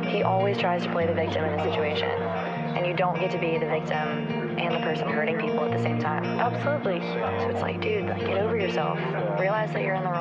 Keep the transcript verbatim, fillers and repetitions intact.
he always tries to play the victim in a situation, and you don't get to be the victim and the person hurting people at the same time. Absolutely. So it's like, dude, like, get over yourself. Realize that you're in the wrong.